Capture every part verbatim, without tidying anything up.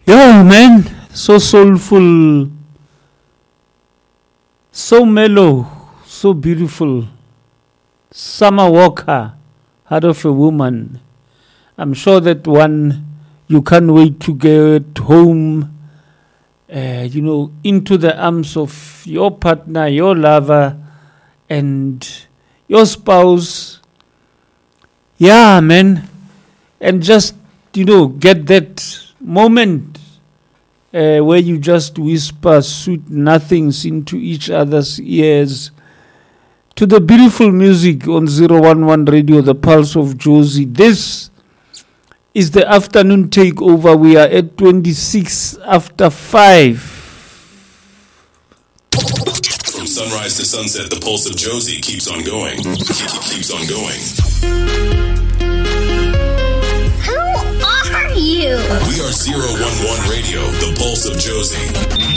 Yeah, man, so soulful, so mellow, so beautiful. Summer Walker, Heart of a Woman. I'm sure that one, you can't wait to get home, uh, you know, into the arms of your partner, your lover, and your spouse. Yeah, man. And just, you know, get that moment uh, where you just whisper sweet nothings into each other's ears. To the beautiful music on zero one one Radio, the Pulse of Jozi. This is the afternoon takeover. We are at twenty-six after five. From sunrise to sunset, the Pulse of Jozi keeps on going. Keeps on going. You. We are zero one one Radio, the Pulse of Jozi.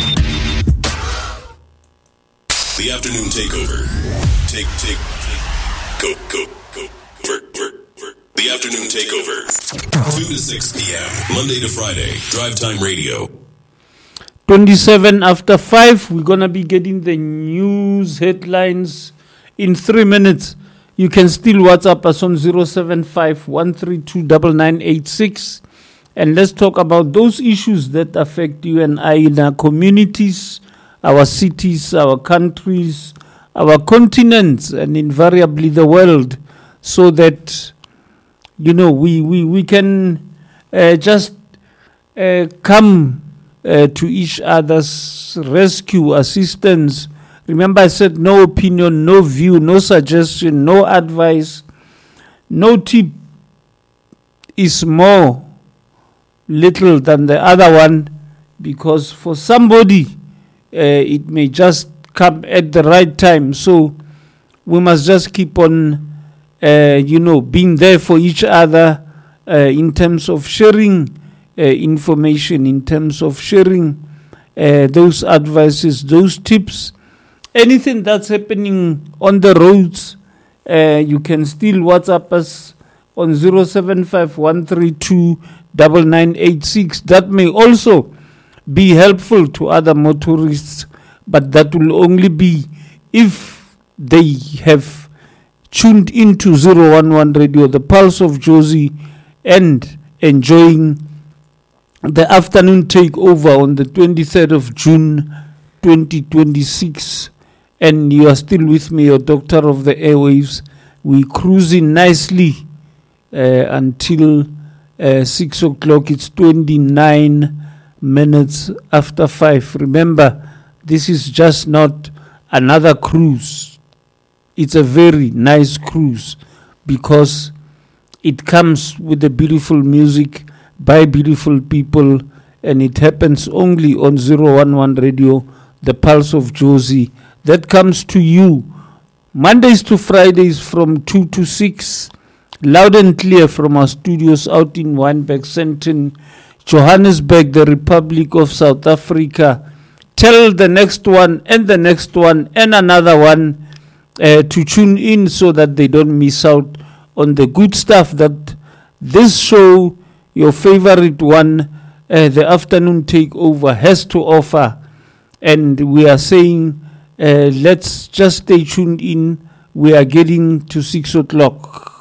The afternoon takeover. Take, take, take. Go, go, go. Work, work, work. The afternoon takeover. two to six p.m. Monday to Friday. Drive Time Radio. twenty-seven after five. We're going to be getting the news headlines in three minutes. You can still WhatsApp us on zero seven five one three two nine nine eight six. And let's talk about those issues that affect you and I in our communities, our cities, our countries, our continents, and invariably the world, so that, you know, we, we, we can uh, just uh, come uh, to each other's rescue, assistance. Remember, I said no opinion, no view, no suggestion, no advice, no tip is more little than the other one, because for somebody uh, it may just come at the right time. So we must just keep on uh, you know being there for each other uh, in terms of sharing uh, information, in terms of sharing uh, those advices, those tips, anything that's happening on the roads. Uh, you can still WhatsApp us on zero seven five one three two nine nine eight six. That may also be helpful to other motorists, but that will only be if they have tuned into zero one one Radio, the Pulse of Jozi, and enjoying the afternoon takeover on the twenty-third of June twenty twenty-six. And you are still with me, your doctor of the airwaves. We cruising nicely uh, until Uh, six o'clock. It's twenty-nine minutes after five. Remember, this is just not another cruise. It's a very nice cruise because it comes with the beautiful music by beautiful people, and it happens only on zero one one Radio, the Pulse of Jozi. That comes to you Mondays to Fridays from two to six. Loud and clear from our studios out in Wynberg, Sandton, Johannesburg, the Republic of South Africa. Tell the next one and the next one and another one uh, to tune in so that they don't miss out on the good stuff that this show, your favorite one, uh, the afternoon takeover, has to offer. And we are saying, uh, let's just stay tuned in. We are getting to six o'clock.